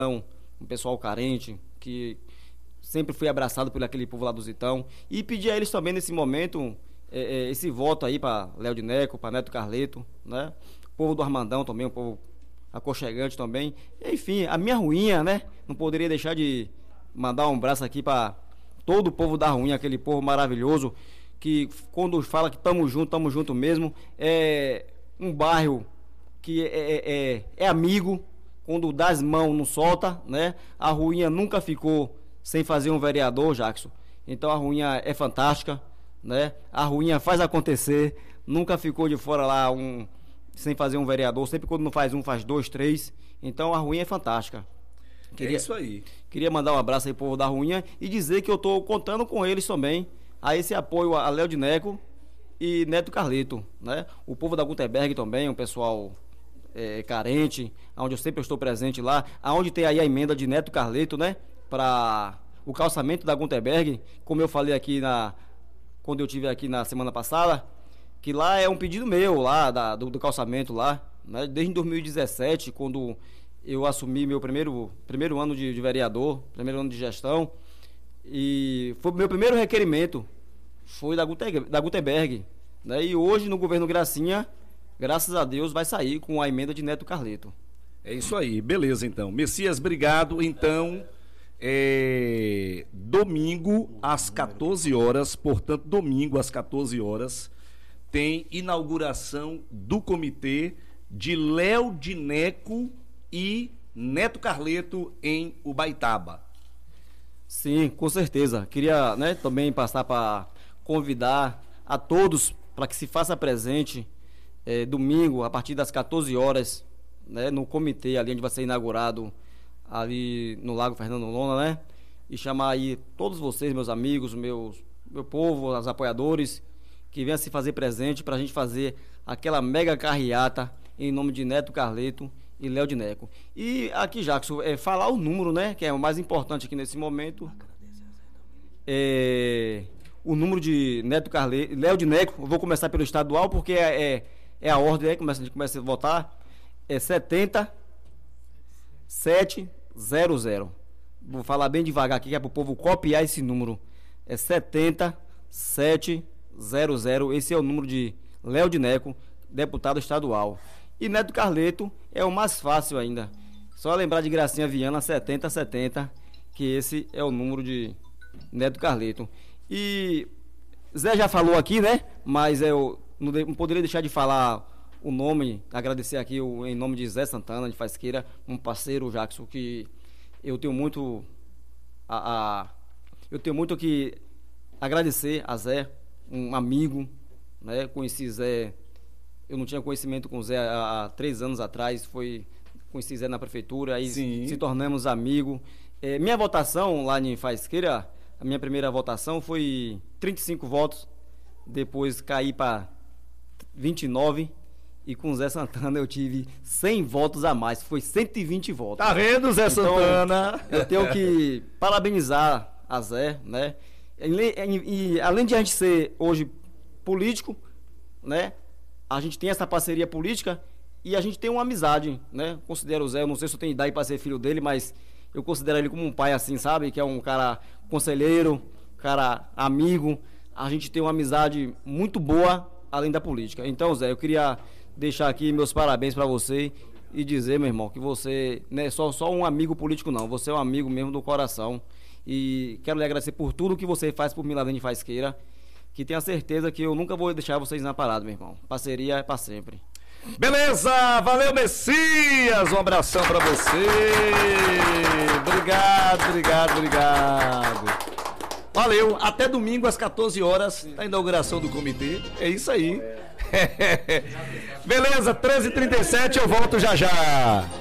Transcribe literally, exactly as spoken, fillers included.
um pessoal carente, que sempre fui abraçado por aquele povo lá do Zitão. E pedir a eles também, nesse momento, é, é, esse voto aí para Léo de Neco, para Neto Carleto, né? O povo do Armandão também, um povo aconchegante também. Enfim, a minha ruinha, né? Não poderia deixar de mandar um abraço aqui para todo o povo da ruinha, aquele povo maravilhoso, que quando fala que tamo junto, tamo junto mesmo. É um bairro que é, é, é amigo, quando dá as mãos não solta, né? A ruinha nunca ficou sem fazer um vereador, Jackson. Então a ruinha é fantástica, né? A ruinha faz acontecer, nunca ficou de fora lá um sem fazer um vereador, sempre quando não faz um, faz dois, três. Então a ruinha é fantástica. Queria, é isso aí. Queria mandar um abraço aí pro povo da ruinha e dizer que eu tô contando com eles também, a esse apoio a Léo de Neco e Neto Carleto, né? O povo da Gutenberg também, um pessoal é, carente, onde eu sempre estou presente lá, aonde tem aí a emenda de Neto Carleto, né? Para o calçamento da Gutenberg, como eu falei aqui na quando eu tive aqui na semana passada, que lá é um pedido meu lá da, do, do calçamento lá, né? Desde dois mil e dezessete, quando eu assumi meu primeiro primeiro ano de, de vereador, primeiro ano de gestão, e foi o meu primeiro requerimento foi da Gutenberg, da Gutenberg, né? E hoje no governo Gracinha, graças a Deus, vai sair com a emenda de Neto Carleto. É isso aí, beleza então. Messias, obrigado. Então, é, domingo às quatorze horas, portanto, domingo às quatorze horas, tem inauguração do comitê de Léo de Neco e Neto Carleto em Ubaitaba. Sim, com certeza. Queria, né, também passar para convidar a todos para que se faça presente é, domingo, a partir das quatorze horas, né, no comitê ali onde vai ser inaugurado, ali no Lago Fernando Lona, né? E chamar aí todos vocês, meus amigos, meus, meu povo, os apoiadores, que venham se fazer presente para a gente fazer aquela mega carreata em nome de Neto Carleto e Léo de Neco. E aqui, Jackson, é falar o número, né? Que é o mais importante aqui nesse momento. É, o número de Neto Carleto, Léo de Neco, eu vou começar pelo estadual, porque é, é, é a ordem, né? Começa, a gente começa a votar. É setenta sete zero zero. Vou falar bem devagar aqui, que é para o povo copiar esse número. É setenta sete zero zero. Esse é o número de Léo de Neco, deputado estadual. E Neto Carleto é o mais fácil ainda. Só lembrar de Gracinha Viana, setenta setenta, que esse é o número de Neto Carleto. E Zé já falou aqui, né? Mas eu não, de, não poderia deixar de falar o nome, agradecer aqui o, em nome de Zé Santana, de Faisqueira, um parceiro, Jackson, que eu tenho muito a, a eu tenho muito que agradecer a Zé, um amigo, né? Conheci Zé, eu não tinha conhecimento com o Zé há, há três anos atrás, foi conheci Zé na prefeitura, aí Sim. se tornamos amigos. É, minha votação lá em Faisqueira, a minha primeira votação foi trinta e cinco votos, depois caí para vinte e nove, e com o Zé Santana eu tive cem votos a mais, foi cento e vinte votos. Tá vendo, Zé então, Santana? Eu tenho que parabenizar a Zé, né? E, e, e além de a gente ser hoje político, né? A gente tem essa parceria política e a gente tem uma amizade, né? Considero o Zé, eu não sei se eu tenho idade para ser filho dele, mas eu considero ele como um pai assim, sabe? Que é um cara conselheiro, cara amigo. A gente tem uma amizade muito boa além da política. Então, Zé, eu queria deixar aqui meus parabéns para você e dizer, meu irmão, que você não é só, só um amigo político, não. Você é um amigo mesmo do coração. E quero lhe agradecer por tudo que você faz por mim lá dentro de Faisqueira, que tenha certeza que eu nunca vou deixar vocês na parada, meu irmão. Parceria é para sempre. Beleza, valeu, Messias, um abração para você. Obrigado, obrigado, obrigado. Valeu, até domingo às quatorze horas, a inauguração do comitê. É isso aí. Beleza, treze e trinta e sete, eu volto já já.